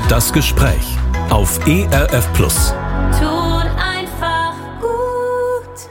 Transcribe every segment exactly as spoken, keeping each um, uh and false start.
Das Gespräch auf E R F Plus. Tut einfach gut.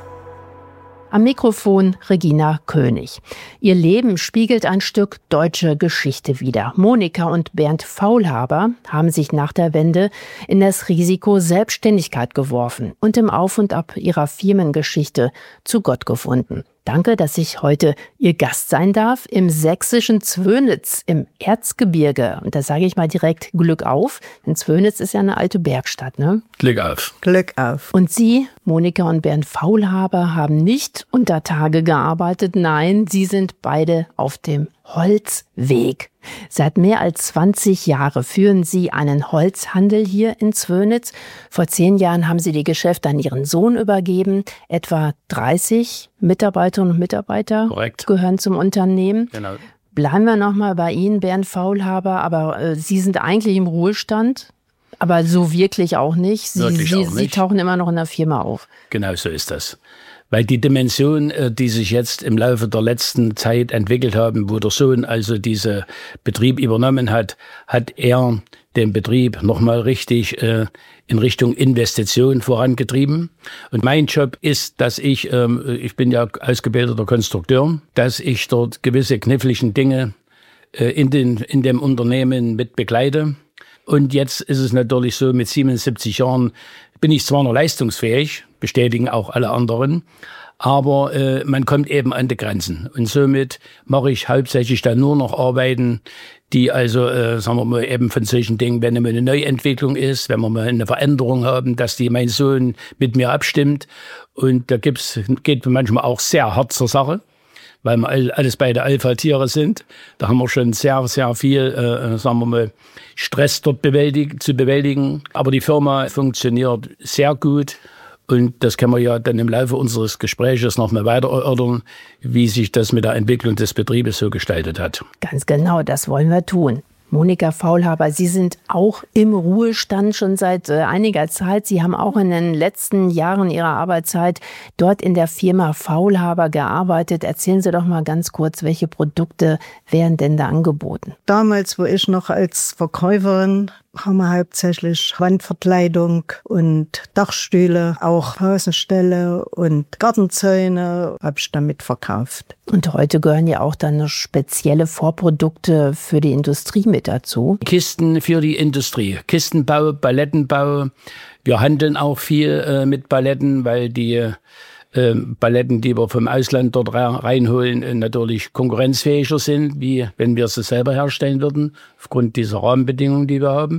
Am Mikrofon Regina König. Ihr Leben spiegelt ein Stück deutsche Geschichte wider. Monika und Bernd Faulhaber haben sich nach der Wende in das Risiko Selbstständigkeit geworfen und im Auf und Ab ihrer Firmengeschichte zu Gott gefunden. Danke, dass ich heute Ihr Gast sein darf im sächsischen Zwönitz im Erzgebirge. Und da sage ich mal direkt Glück auf, denn Zwönitz ist ja eine alte Bergstadt, ne? Glück auf. Glück auf. Und Sie, Monika und Bernd Faulhaber, haben nicht unter Tage gearbeitet. Nein, Sie sind beide auf dem Holzweg. Seit mehr als zwanzig Jahren führen Sie einen Holzhandel hier in Zwönitz. Vor zehn Jahren haben Sie die Geschäfte an Ihren Sohn übergeben. Etwa dreißig Mitarbeiterinnen und Mitarbeiter Korrekt. gehören zum Unternehmen. Genau. Bleiben wir noch mal bei Ihnen, Bernd Faulhaber. Aber äh, Sie sind eigentlich im Ruhestand, aber so wirklich auch nicht. Sie, Wirklich Sie, auch nicht. Sie tauchen immer noch in der Firma auf. Genau so ist das. Weil die Dimension, die sich jetzt im Laufe der letzten Zeit entwickelt haben, wo der Sohn also diesen Betrieb übernommen hat, hat er den Betrieb nochmal richtig äh, in Richtung Investition vorangetrieben. Und mein Job ist, dass ich, ähm, ich bin ja ausgebildeter Konstrukteur, dass ich dort gewisse kniffligen Dinge äh, in, den, in dem Unternehmen mit begleite. Und jetzt ist es natürlich so, mit siebenundsiebzig Jahren bin ich zwar noch leistungsfähig, bestätigen auch alle anderen, aber äh, man kommt eben an die Grenzen. Und somit mache ich hauptsächlich dann nur noch Arbeiten, die also, äh, sagen wir mal, eben von solchen Dingen, wenn immer eine Neuentwicklung ist, wenn wir mal eine Veränderung haben, dass die mein Sohn mit mir abstimmt. Und da gibt's, geht manchmal auch sehr hart zur Sache, weil wir alles beide Alpha-Tiere sind. Da haben wir schon sehr, sehr viel, äh, sagen wir mal, Stress dort bewältigt, zu bewältigen. Aber die Firma funktioniert sehr gut. Und das können wir ja dann im Laufe unseres Gespräches noch mal weiter erörtern, wie sich das mit der Entwicklung des Betriebes so gestaltet hat. Ganz genau, das wollen wir tun. Monika Faulhaber, Sie sind auch im Ruhestand schon seit äh, einiger Zeit. Sie haben auch in den letzten Jahren Ihrer Arbeitszeit dort in der Firma Faulhaber gearbeitet. Erzählen Sie doch mal ganz kurz, welche Produkte werden denn da angeboten? Damals, wo ich noch als Verkäuferin, haben wir hauptsächlich Wandverkleidung und Dachstühle, auch Außenställe und Gartenzäune habe ich damit verkauft. Und heute gehören ja auch dann noch spezielle Vorprodukte für die Industrie mit dazu. Kisten für die Industrie, Kistenbau, Palettenbau. Wir handeln auch viel äh, mit Paletten, weil die äh, Paletten, die wir vom Ausland dort reinholen, äh, natürlich konkurrenzfähiger sind, wie wenn wir sie selber herstellen würden, aufgrund dieser Rahmenbedingungen, die wir haben.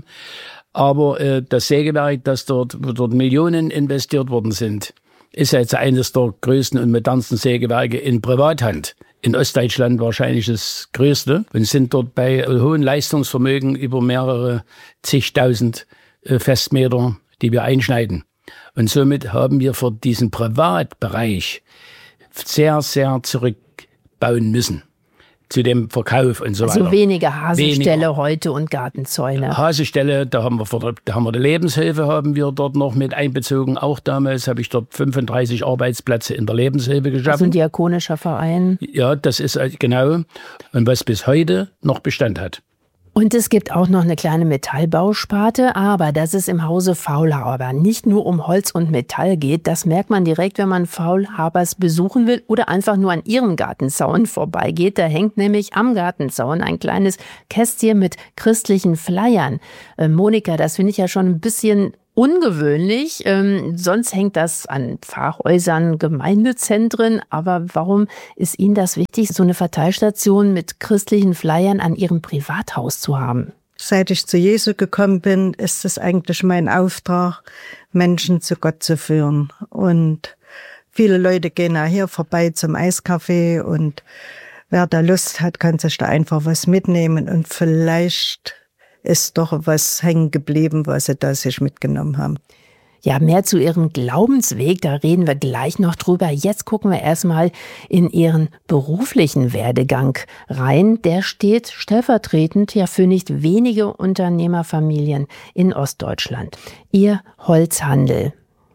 Aber äh, das Sägewerk, das dort, wo dort Millionen investiert worden sind, ist jetzt eines der größten und modernsten Sägewerke in Privathand. In Ostdeutschland wahrscheinlich das größte und sind dort bei hohen Leistungsvermögen über mehrere zigtausend äh, Festmeter, die wir einschneiden. Und somit haben wir für diesen Privatbereich sehr, sehr zurückbauen müssen zu dem Verkauf und so weiter. Also weniger Hasenställe Weniger. heute und Gartenzäune. Hasenställe, da haben wir, vor, da haben wir die Lebenshilfe haben wir dort noch mit einbezogen. Auch damals habe ich dort fünfunddreißig Arbeitsplätze in der Lebenshilfe geschaffen. Also ein diakonischer Verein. Ja, das ist genau. Und was bis heute noch Bestand hat. Und es gibt auch noch eine kleine Metallbausparte, aber dass es im Hause Faulhaber nicht nur um Holz und Metall geht, das merkt man direkt, wenn man Faulhabers besuchen will oder einfach nur an ihrem Gartenzaun vorbeigeht. Da hängt nämlich am Gartenzaun ein kleines Kästchen mit christlichen Flyern. Äh, Monika, das finde ich ja schon ein bisschen ungewöhnlich. Ähm, sonst hängt das an Pfarrhäusern, Gemeindezentren. Aber warum ist Ihnen das wichtig, so eine Verteilstation mit christlichen Flyern an Ihrem Privathaus zu haben? Seit ich zu Jesu gekommen bin, ist es eigentlich mein Auftrag, Menschen zu Gott zu führen. Und viele Leute gehen nachher vorbei zum Eiskaffee und wer da Lust hat, kann sich da einfach was mitnehmen und vielleicht ist doch was hängen geblieben, was sie da sich mitgenommen haben. Ja, mehr zu Ihrem Glaubensweg, da reden wir gleich noch drüber. Jetzt gucken wir erstmal in Ihren beruflichen Werdegang rein. Der steht stellvertretend ja für nicht wenige Unternehmerfamilien in Ostdeutschland. Ihr Holzhandel.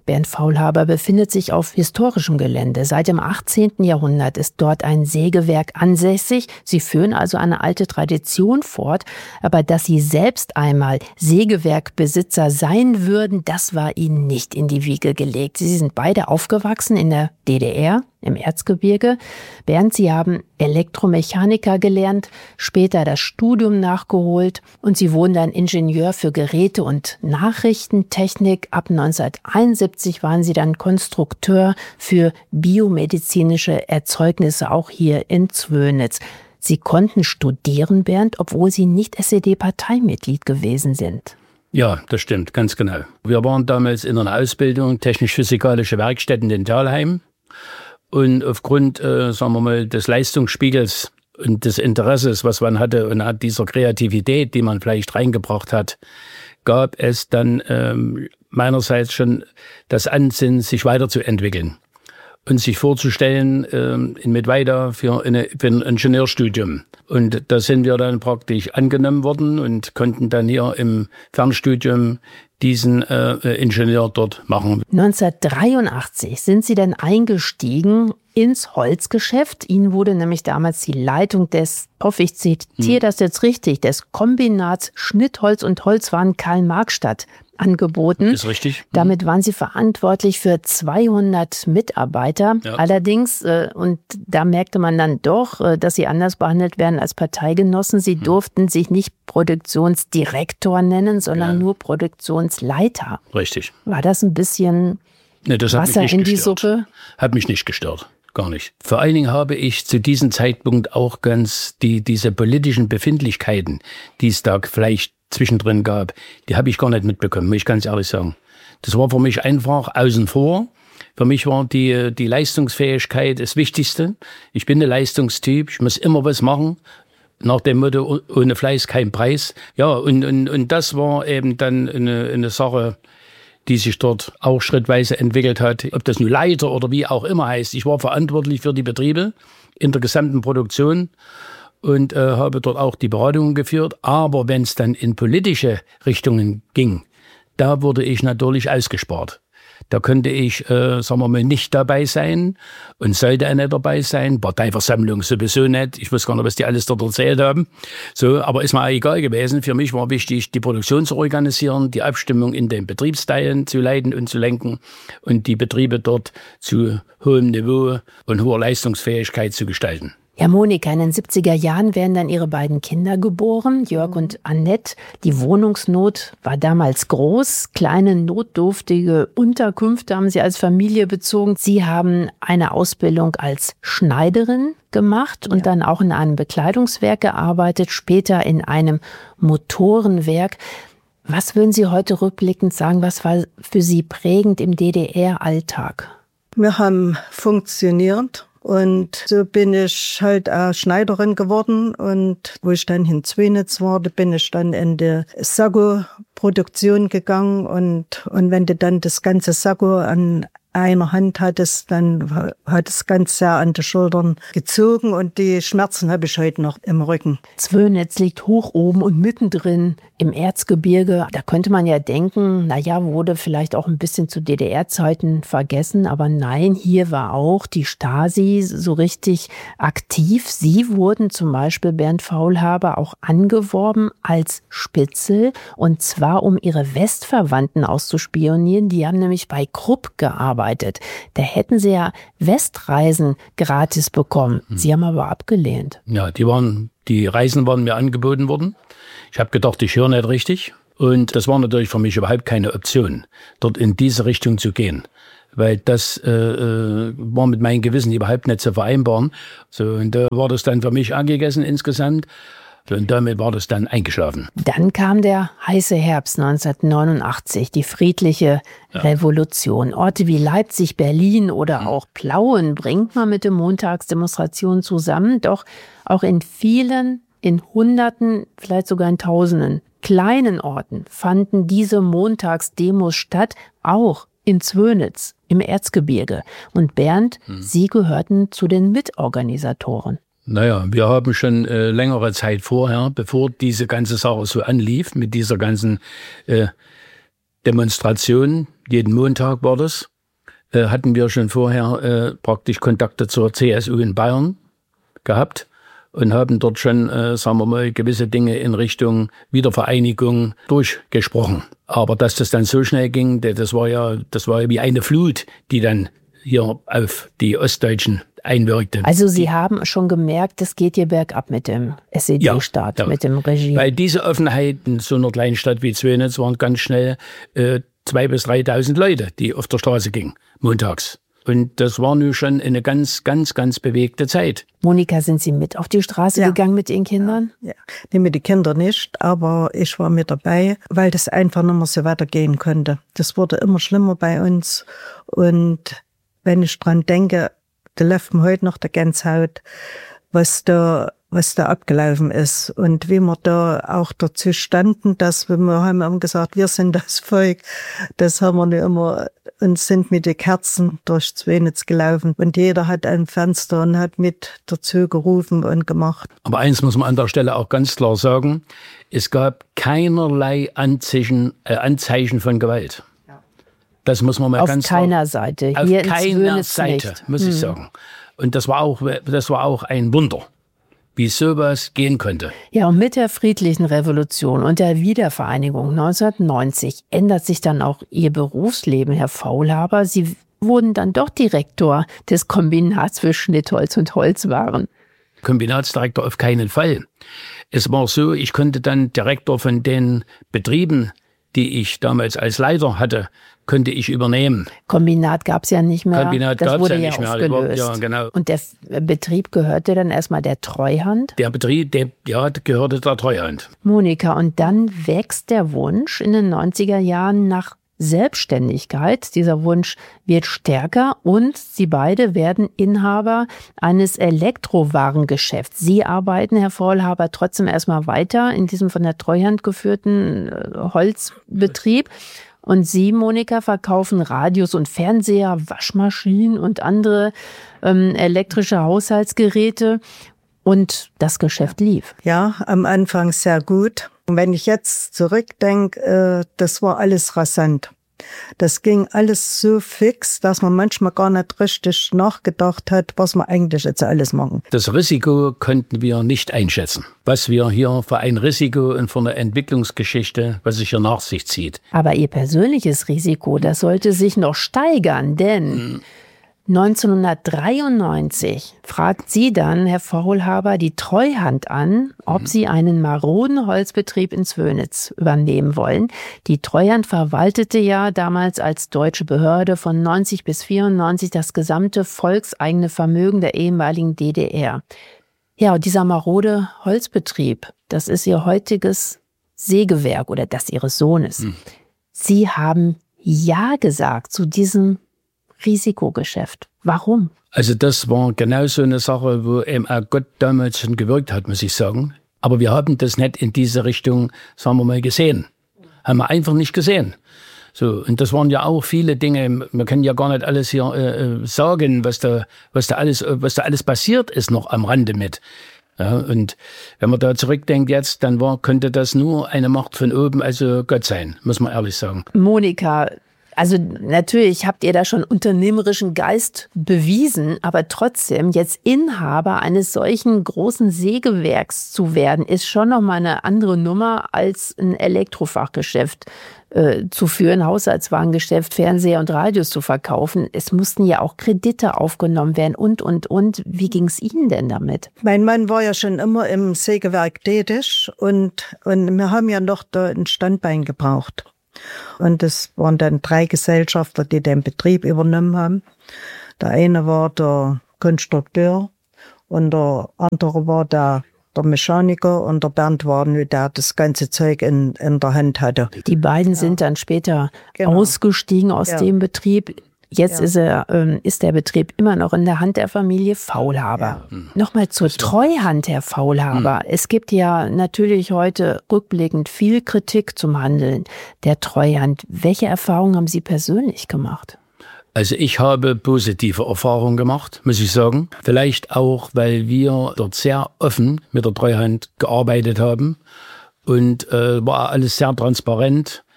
Bernd Faulhaber befindet sich auf historischem Gelände. Seit dem achtzehnten Jahrhundert ist dort ein Sägewerk ansässig. Sie führen also eine alte Tradition fort. Aber dass Sie selbst einmal Sägewerkbesitzer sein würden, das war Ihnen nicht in die Wiege gelegt. Sie sind beide aufgewachsen in der D D R, im Erzgebirge. Bernd, Sie haben Elektromechaniker gelernt, später das Studium nachgeholt und Sie wurden dann Ingenieur für Geräte- und Nachrichtentechnik. Ab neunzehnhunderteinundsiebzig waren Sie dann Konstrukteur für biomedizinische Erzeugnisse, auch hier in Zwönitz. Sie konnten studieren, Bernd, obwohl Sie nicht S E D-Parteimitglied gewesen sind. Ja, das stimmt, ganz genau. Wir waren damals in einer Ausbildung, technisch-physikalische Werkstätten in Thalheim. Und aufgrund, äh, sagen wir mal, des Leistungsspiegels und des Interesses, was man hatte und hat dieser Kreativität, die man vielleicht reingebracht hat, gab es dann ähm, meinerseits schon das Ansinnen, sich weiterzuentwickeln und sich vorzustellen ähm, in Mittweida für, eine, für ein Ingenieurstudium. Und da sind wir dann praktisch angenommen worden und konnten dann hier im Fernstudium diesen äh, Ingenieur dort machen. neunzehnhundertdreiundachtzig sind Sie dann eingestiegen ins Holzgeschäft. Ihnen wurde nämlich damals die Leitung des, hoffe ich zitiere hm. das jetzt richtig, des Kombinats Schnittholz und Holzwaren Karl-Marx-Stadt angeboten. Ist richtig. Damit waren Sie verantwortlich für zweihundert Mitarbeiter. Ja. Allerdings, äh, und da merkte man dann doch, äh, dass Sie anders behandelt werden als Parteigenossen. Sie hm. durften sich nicht Produktionsdirektor nennen, sondern ja. nur Produktionsleiter. Richtig. War das ein bisschen nee, das hat Wasser mich nicht in die gestört. Suppe? Hat mich nicht gestört. Gar nicht. Vor allen Dingen habe ich zu diesem Zeitpunkt auch ganz die diese politischen Befindlichkeiten, die es da vielleicht zwischendrin gab, die habe ich gar nicht mitbekommen, muss ich ganz ehrlich sagen. Das war für mich einfach außen vor. Für mich war die, die Leistungsfähigkeit das Wichtigste. Ich bin ein Leistungstyp, ich muss immer was machen. Nach dem Motto, ohne Fleiß kein Preis. Ja, und, und, und das war eben dann eine, eine Sache, die sich dort auch schrittweise entwickelt hat. Ob das nun Leiter oder wie auch immer heißt. Ich war verantwortlich für die Betriebe in der gesamten Produktion und äh, habe dort auch die Beratungen geführt. Aber wenn es dann in politische Richtungen ging, da wurde ich natürlich ausgespart. Da konnte ich, äh, sagen wir mal, nicht dabei sein und sollte auch nicht dabei sein. Parteiversammlung sowieso nicht. Ich weiß gar nicht, was die alles dort erzählt haben. So, aber ist mir auch egal gewesen. Für mich war wichtig, die Produktion zu organisieren, die Abstimmung in den Betriebsteilen zu leiten und zu lenken und die Betriebe dort zu hohem Niveau und hoher Leistungsfähigkeit zu gestalten. Ja, Monika, in den siebziger Jahren werden dann Ihre beiden Kinder geboren, Jörg und Annette. Die Wohnungsnot war damals groß. Kleine, notdürftige Unterkünfte haben Sie als Familie bezogen. Sie haben eine Ausbildung als Schneiderin gemacht und ja. dann auch in einem Bekleidungswerk gearbeitet, später in einem Motorenwerk. Was würden Sie heute rückblickend sagen, was war für Sie prägend im D D R-Alltag? Wir haben funktioniert. Und so bin ich halt auch Schneiderin geworden und wo ich dann in Zwönitz war, da bin ich dann in die Sakko-Produktion gegangen und, und wenn du dann das ganze Sakko an einer Hand hattest, dann hat es ganz sehr an die Schultern gezogen und die Schmerzen habe ich heute noch im Rücken. Zwönitz liegt hoch oben und mittendrin im Erzgebirge. Da könnte man ja denken, naja, wurde vielleicht auch ein bisschen zu D D R-Zeiten vergessen, aber nein, hier war auch die Stasi so richtig aktiv. Sie wurden zum Beispiel, Bernd Faulhaber, auch angeworben als Spitzel und zwar um ihre Westverwandten auszuspionieren. Die haben nämlich bei Krupp gearbeitet. Da hätten sie ja Westreisen gratis bekommen. Sie haben aber abgelehnt. Ja, die waren, die Reisen waren mir angeboten worden. Ich habe gedacht, ich höre nicht richtig. Und das war natürlich für mich überhaupt keine Option, dort in diese Richtung zu gehen. Weil das äh, war mit meinem Gewissen überhaupt nicht zu vereinbaren. So, und da war das dann für mich angegessen insgesamt. Und damit war das dann eingeschlafen. Dann kam der heiße Herbst neunzehnhundertneunundachtzig, die friedliche ja. Revolution. Orte wie Leipzig, Berlin oder mhm. auch Plauen bringt man mit den Montagsdemonstrationen zusammen. Doch auch in vielen, in Hunderten, vielleicht sogar in Tausenden kleinen Orten fanden diese Montagsdemos statt, auch in Zwönitz im Erzgebirge. Und Bernd, mhm. Sie gehörten zu den Mitorganisatoren. Naja, wir haben schon äh, längere Zeit vorher, bevor diese ganze Sache so anlief, mit dieser ganzen äh, Demonstration, jeden Montag war das, äh, hatten wir schon vorher äh, praktisch Kontakte zur C S U in Bayern gehabt und haben dort schon, äh, sagen wir mal, gewisse Dinge in Richtung Wiedervereinigung durchgesprochen. Aber dass das dann so schnell ging, das war ja, das war ja wie eine Flut, die dann hier auf die Ostdeutschen einwirkte. Also Sie haben schon gemerkt, es geht hier bergab mit dem S E D-Staat, ja, mit dem Regime. Weil diese Offenheit in so einer kleinen Stadt wie Zwönitz waren ganz schnell äh, zwei bis dreitausend Leute, die auf der Straße gingen, montags. Und das war nun schon eine ganz, ganz, ganz bewegte Zeit. Monika, sind Sie mit auf die Straße ja. gegangen mit Ihren Kindern? Ja, nee, mit den Kindern nicht, aber ich war mit dabei, weil das einfach nicht mehr so weitergehen konnte. Das wurde immer schlimmer bei uns. Und wenn ich dran denke, da läuft mir heute noch der Gänsehaut, was da, was da abgelaufen ist. Und wie wir da auch dazu standen, dass wir, wir haben immer gesagt, wir sind das Volk. Das haben wir nicht immer, und sind mit den Kerzen durch Zwönitz gelaufen. Und jeder hat ein Fenster und hat mit dazu gerufen und gemacht. Aber eins muss man an der Stelle auch ganz klar sagen. Es gab keinerlei Anzeichen, äh, Anzeichen von Gewalt. Das muss man mal auf ganz keiner klar, Seite. Auf Hier keiner Seite, nicht. muss ich hm. sagen. Und das war auch, das war auch ein Wunder, wie sowas gehen konnte. Ja, und mit der friedlichen Revolution und der Wiedervereinigung neunzehnhundertneunzig ändert sich dann auch Ihr Berufsleben, Herr Faulhaber. Sie wurden dann doch Direktor des Kombinats für Schnittholz und Holzwaren. Kombinatsdirektor auf keinen Fall. Es war so, ich konnte dann Direktor von den Betrieben, die ich damals als Leiter hatte, könnte ich übernehmen. Kombinat gab es ja nicht mehr. Kombinat das gab's wurde ja ja nicht mehr. aufgelöst. Ja, genau. Und der Betrieb gehörte dann erstmal der Treuhand? Der Betrieb, der, ja, gehörte der Treuhand. Monika, und dann wächst der Wunsch in den neunziger Jahren nach Selbstständigkeit. Dieser Wunsch wird stärker und Sie beide werden Inhaber eines Elektrowarengeschäfts. Sie arbeiten, Herr Faulhaber, trotzdem erstmal weiter in diesem von der Treuhand geführten Holzbetrieb. Und Sie, Monika, verkaufen Radios und Fernseher, Waschmaschinen und andere ähm, elektrische Haushaltsgeräte. Und das Geschäft lief. Ja, am Anfang sehr gut. Und wenn ich jetzt zurückdenke, äh, das war alles rasant. Das ging alles so fix, dass man manchmal gar nicht richtig nachgedacht hat, was wir eigentlich jetzt alles machen. Das Risiko konnten wir nicht einschätzen, was wir hier für ein Risiko und für eine Entwicklungsgeschichte, was sich hier nach sich zieht. Aber Ihr persönliches Risiko, das sollte sich noch steigern, denn hm. neunzehnhundertdreiundneunzig fragt Sie dann, Herr Faulhaber, die Treuhand an, ob Sie einen maroden Holzbetrieb in Zwönitz übernehmen wollen. Die Treuhand verwaltete ja damals als deutsche Behörde von neunzig bis vierundneunzig das gesamte volkseigene Vermögen der ehemaligen D D R. Ja, und dieser marode Holzbetrieb, das ist Ihr heutiges Sägewerk oder das Ihres Sohnes. Hm. Sie haben Ja gesagt zu diesem Risikogeschäft. Warum? Also das war genau so eine Sache, wo eben auch Gott damals schon gewirkt hat, muss ich sagen. Aber wir haben das nicht in diese Richtung, sagen wir mal, gesehen. Haben wir einfach nicht gesehen. So, und das waren ja auch viele Dinge, wir können ja gar nicht alles hier äh, sagen, was da, was da alles, was da alles passiert ist noch am Rande mit. Ja, und wenn man da zurückdenkt jetzt, dann war, konnte das nur eine Macht von oben, also Gott sein, muss man ehrlich sagen. Monika, also natürlich habt ihr da schon unternehmerischen Geist bewiesen, aber trotzdem jetzt Inhaber eines solchen großen Sägewerks zu werden, ist schon noch mal eine andere Nummer als ein Elektrofachgeschäft äh, zu führen, Haushaltswarengeschäft, Fernseher und Radios zu verkaufen. Es mussten ja auch Kredite aufgenommen werden und, und, und. Wie ging es Ihnen denn damit? Mein Mann war ja schon immer im Sägewerk tätig und, und wir haben ja noch da ein Standbein gebraucht. Und es waren dann drei Gesellschafter, die den Betrieb übernommen haben. Der eine war der Konstrukteur und der andere war der, der Mechaniker und der Bernd war nur der, der das ganze Zeug in, in der Hand hatte. Die beiden ja. sind dann später genau. ausgestiegen aus ja. dem Betrieb. Jetzt ja. ist, er, ähm, ist der Betrieb immer noch in der Hand der Familie Faulhaber. Ja. Nochmal zur Treuhand, Herr Faulhaber. Hm. Es gibt ja natürlich heute rückblickend viel Kritik zum Handeln der Treuhand. Welche Erfahrungen haben Sie persönlich gemacht? Also ich habe positive Erfahrungen gemacht, muss ich sagen. Vielleicht auch, weil wir dort sehr offen mit der Treuhand gearbeitet haben und äh, war alles sehr transparent.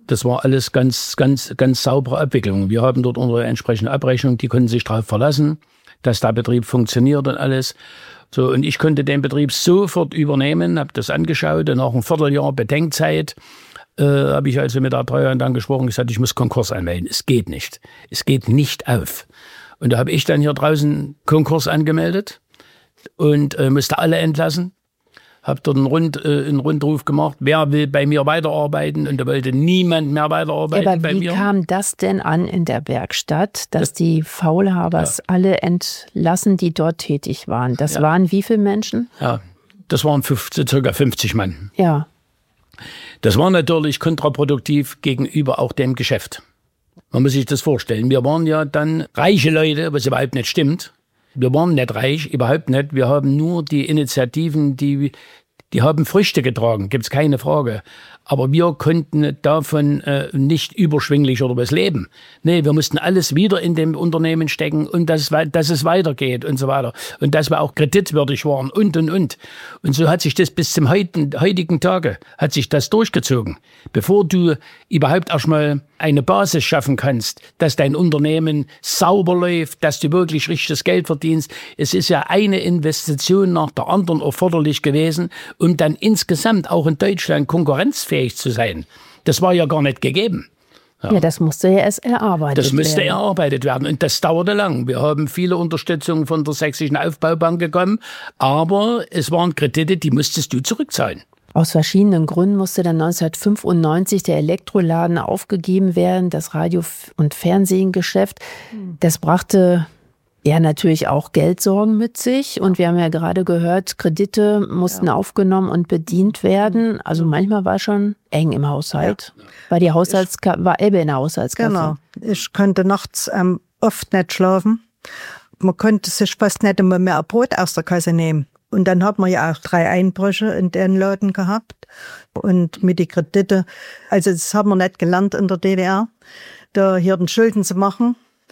Das war alles ganz, ganz, ganz saubere Abwicklung. Wir haben dort unsere entsprechende Abrechnung, die konnten sich darauf verlassen, dass der Betrieb funktioniert und alles. So, und ich konnte den Betrieb sofort übernehmen, habe das angeschaut und nach einem Vierteljahr Bedenkzeit äh, habe ich also mit der Treuhand dann gesprochen und gesagt, ich muss Konkurs anmelden. Es geht nicht. Es geht nicht auf. Und da habe ich dann hier draußen Konkurs angemeldet und äh, musste alle entlassen. Habe dort einen, Rund, äh, einen Rundruf gemacht, wer will bei mir weiterarbeiten, und da wollte niemand mehr weiterarbeiten ja, aber bei wie mir. Wie kam das denn an in der Werkstatt, dass das, die Faulhabers ja. alle entlassen, die dort tätig waren? Das ja. waren wie viele Menschen? Ja, das waren fünfzig, circa fünfzig Mann. Ja. Das war natürlich kontraproduktiv gegenüber auch dem Geschäft. Man muss sich das vorstellen. Wir waren ja dann reiche Leute, was überhaupt nicht stimmt. Wir waren nicht reich, überhaupt nicht. Wir haben nur die Initiativen, die, die haben Früchte getragen, gibt's keine Frage. Aber wir konnten davon äh, nicht überschwinglich oder was leben. Nee, wir mussten alles wieder in dem Unternehmen stecken und dass, dass es weitergeht und so weiter. Und dass wir auch kreditwürdig waren und, und, und. Und so hat sich das bis zum heutigen, heutigen Tage, hat sich das durchgezogen. Bevor du überhaupt erstmal eine Basis schaffen kannst, dass dein Unternehmen sauber läuft, dass du wirklich richtiges Geld verdienst. Es ist ja eine Investition nach der anderen erforderlich gewesen, um dann insgesamt auch in Deutschland konkurrenzfähig zu sein. Das war ja gar nicht gegeben. Ja, ja, das musste ja erst erarbeitet werden. Das müsste werden. erarbeitet werden und das dauerte lang. Wir haben viele Unterstützung von der Sächsischen Aufbaubank bekommen, aber es waren Kredite, die musstest du zurückzahlen. Aus verschiedenen Gründen musste dann neunzehnhundertfünfundneunzig der Elektroladen aufgegeben werden, das Radio- und Fernsehgeschäft. Das brachte ja natürlich auch Geldsorgen mit sich. Und wir haben ja gerade gehört, Kredite mussten ja. aufgenommen und bedient werden. Also manchmal war schon eng im Haushalt. Ja. War die Haushalts war Ebbe in der Haushaltskasse. Genau. Ich konnte nachts ähm, oft nicht schlafen. Man konnte sich fast nicht immer mehr Brot aus der Kasse nehmen. Und dann hat man ja auch drei Einbrüche in den Laden gehabt. Und mit den Kredite, also das haben wir nicht gelernt in der D D R, da hier den Schulden zu machen.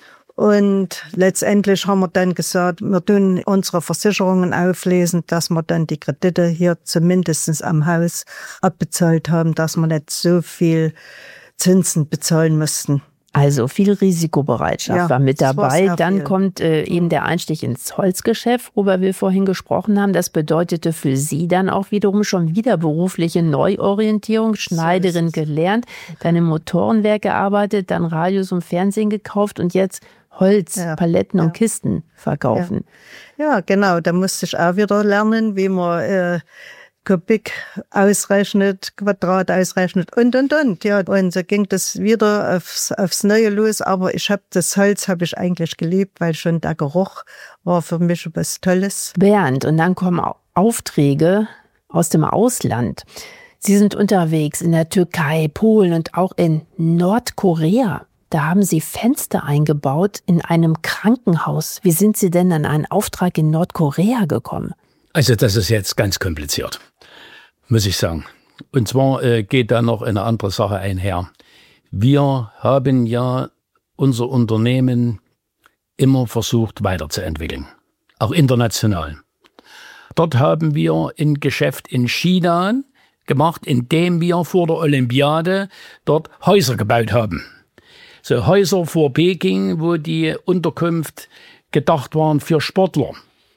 Und letztendlich haben wir dann gesagt, wir tun unsere Versicherungen auflesen, dass wir dann die Kredite hier zumindest am Haus abbezahlt haben, dass wir nicht so viel Zinsen bezahlen mussten. Also viel Risikobereitschaft ja, war mit dabei. Dann viel. kommt äh, eben der Einstieg ins Holzgeschäft, worüber wir vorhin gesprochen haben. Das bedeutete für Sie dann auch wiederum schon wieder berufliche Neuorientierung. Schneiderin gelernt, dann im Motorenwerk gearbeitet, dann Radios und Fernsehen gekauft und jetzt Holz, ja, Paletten ja. und Kisten verkaufen. Ja. ja, genau. Da musste ich auch wieder lernen, wie man äh, Kubik ausrechnet, Quadrat ausrechnet und, und, und. Ja, und so ging das wieder aufs, aufs Neue los. Aber ich habe das Holz habe ich eigentlich geliebt, weil schon der Geruch war für mich was Tolles. Bernd, und dann kommen Aufträge aus dem Ausland. Sie sind unterwegs in der Türkei, Polen und auch in Nordkorea. Da haben Sie Fenster eingebaut in einem Krankenhaus. Wie sind Sie denn an einen Auftrag in Nordkorea gekommen? Also das ist jetzt ganz kompliziert, muss ich sagen. Und zwar äh, geht da noch eine andere Sache einher. Wir haben ja unser Unternehmen immer versucht weiterzuentwickeln, auch international. Dort haben wir ein Geschäft in China gemacht, indem wir vor der Olympiade dort Häuser gebaut haben. So Häuser vor Peking, wo die Unterkunft gedacht waren für Sportler.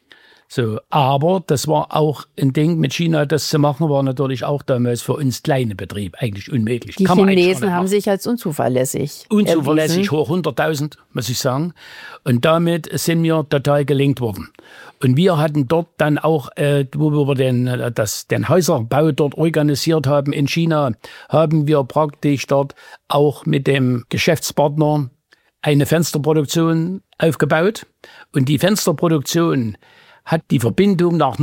So, aber das war auch ein Ding, mit China das zu machen, war natürlich auch damals für uns kleine Betrieb eigentlich unmöglich. Die Kann Chinesen haben sich als unzuverlässig Unzuverlässig, erwiesen. hoch hunderttausend, muss ich sagen. Und damit sind wir total gelingt worden. Und wir hatten dort dann auch, äh, wo wir den, das, den Häuserbau dort organisiert haben in China, haben wir praktisch dort auch mit dem Geschäftspartner eine Fensterproduktion aufgebaut. Und die Fensterproduktion hat die Verbindung nach